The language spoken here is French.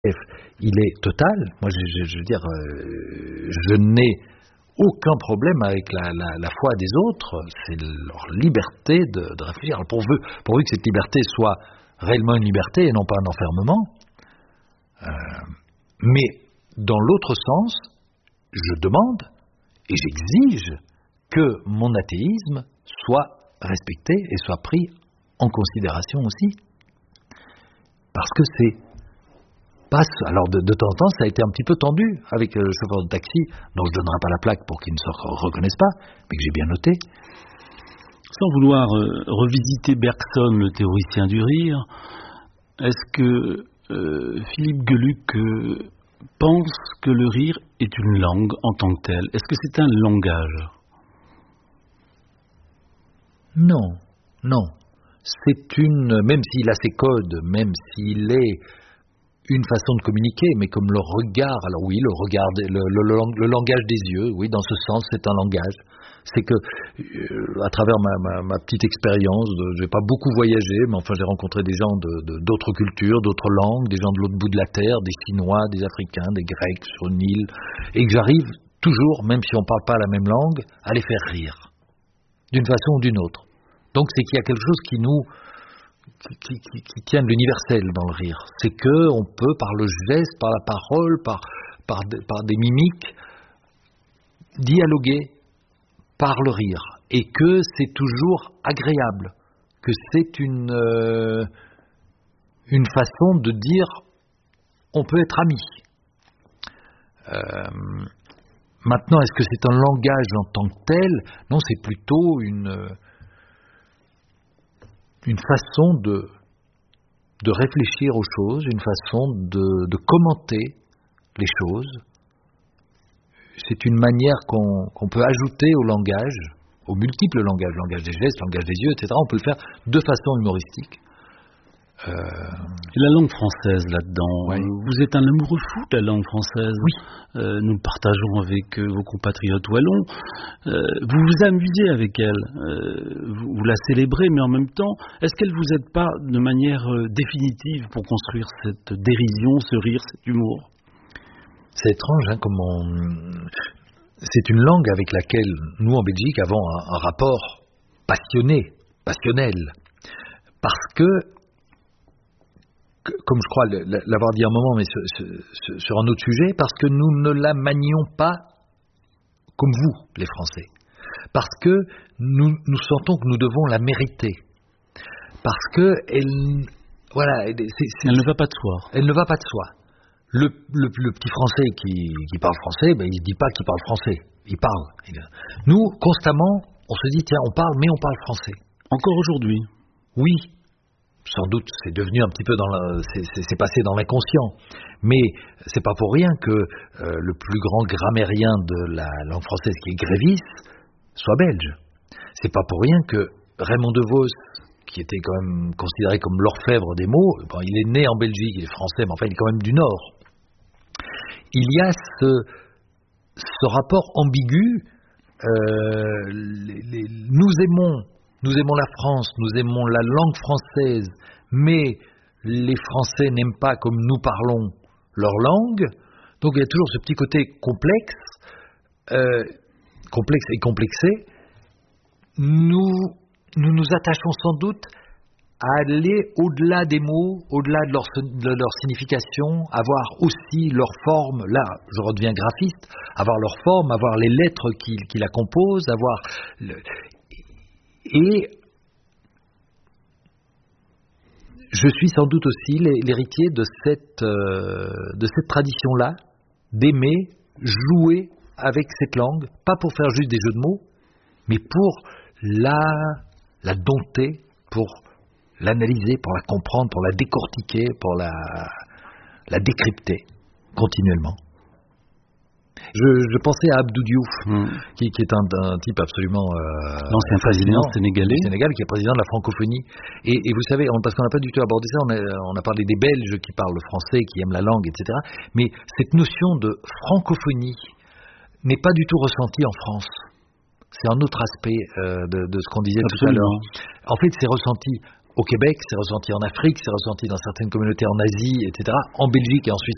il est total. Moi, je veux dire, je n'ai aucun problème avec la foi des autres. C'est leur liberté de réfléchir. Alors, pourvu que cette liberté soit réellement une liberté et non pas un enfermement. Mais dans l'autre sens, je demande et j'exige que mon athéisme soit respecté et soit pris en considération aussi. Parce que c'est pas... Alors de temps en temps, ça a été un petit peu tendu avec le chauffeur de taxi, dont je ne donnerai pas la plaque pour qu'il ne se reconnaisse pas, mais que j'ai bien noté. Sans vouloir revisiter Bergson, le théoricien du rire, est-ce que Philippe Geluck pense que le rire est une langue en tant que telle? Est-ce que c'est un langage? Non, non. C'est même s'il a ses codes, même s'il est une façon de communiquer, mais comme le regard, alors oui, le langage des yeux, oui, dans ce sens, c'est un langage. C'est que, à travers ma petite expérience, j'ai pas beaucoup voyagé, mais enfin j'ai rencontré des gens d'autres cultures, d'autres langues, des gens de l'autre bout de la terre, des Chinois, des Africains, des Grecs sur une île, et que j'arrive toujours, même si on parle pas la même langue, à les faire rire, d'une façon ou d'une autre. Donc c'est qu'il y a quelque chose qui tient de l'universel dans le rire. C'est que on peut, par le geste, par la parole, par des mimiques, dialoguer par le rire, et que c'est toujours agréable, que c'est une façon de dire on peut être amis. Maintenant, est-ce que c'est un langage en tant que tel? Non, c'est plutôt une façon de réfléchir aux choses, une façon de commenter les choses. C'est une manière qu'on peut ajouter au langage, aux multiples langages, le langage des gestes, le langage des yeux, etc. On peut le faire de façon humoristique. Et la langue française là-dedans, ouais. Vous êtes un amoureux fou de la langue française. Oui. Nous le partageons avec vos compatriotes wallons. Vous vous amusez avec elle, vous la célébrez, mais en même temps, est-ce qu'elle vous aide pas de manière définitive pour construire cette dérision, ce rire, cet humour? C'est étrange, hein, c'est une langue avec laquelle nous en Belgique avons un rapport passionnel, parce que comme je crois l'avoir dit à un moment, mais sur un autre sujet, parce que nous ne la manions pas comme vous, les Français. Parce que nous sentons que nous devons la mériter. Parce que elle ne va pas de soi. Elle ne va pas de soi. Le petit Français qui parle français, ben, il ne dit pas qu'il parle français. Il parle. Nous, constamment, on se dit, tiens, on parle, mais on parle français. Encore aujourd'hui? Oui. Sans doute, c'est devenu un petit peu c'est passé dans l'inconscient. Mais c'est pas pour rien que le plus grand grammairien de la langue française, qui est Grévis, soit belge. C'est pas pour rien que Raymond DeVos, qui était quand même considéré comme l'orfèvre des mots, bon, il est né en Belgique, il est français, mais enfin il est quand même du Nord. Il y a ce rapport ambigu. Nous aimons la France, nous aimons la langue française, mais les Français n'aiment pas comme nous parlons leur langue. Donc il y a toujours ce petit côté complexe et complexé. Nous nous attachons sans doute à aller au-delà des mots, au-delà de leur signification, avoir aussi leur forme. Là, je redeviens graphiste, avoir leur forme, avoir les lettres qui la composent, Et je suis sans doute aussi l'héritier de cette tradition-là, d'aimer jouer avec cette langue, pas pour faire juste des jeux de mots, mais pour la dompter, pour l'analyser, pour la comprendre, pour la décortiquer, pour la décrypter continuellement. Je pensais à Abdou Diouf, qui est un type absolument l'ancien président sénégalais, qui est président de la francophonie. Et vous savez, parce qu'on n'a pas du tout abordé ça, on a parlé des Belges qui parlent le français, qui aiment la langue, etc. Mais cette notion de francophonie n'est pas du tout ressentie en France. C'est un autre aspect de ce qu'on disait tout à l'heure. En fait, c'est ressenti au Québec, c'est ressenti en Afrique, c'est ressenti dans certaines communautés en Asie, etc., en Belgique et ensuite